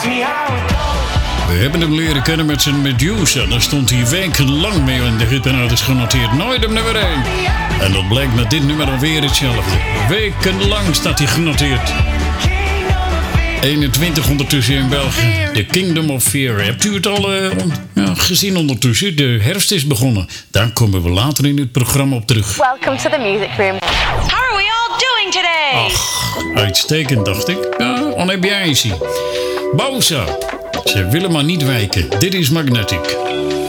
We hebben hem leren kennen met zijn Medusa. Daar stond hij wekenlang mee in de hitparades genoteerd. Nooit op nummer 1. En dat blijkt met dit nummer alweer hetzelfde. Wekenlang staat hij genoteerd. 21 ondertussen in België. The Kingdom of Fear. Hebt u het al gezien ondertussen? De herfst is begonnen. Daar komen we later in het programma op terug. Welcome to the music room. How are we all doing today? Ach, uitstekend dacht ik. Ja, onhebiaisi. Bausa. Ze willen maar niet wijken. Dit is Magnetic.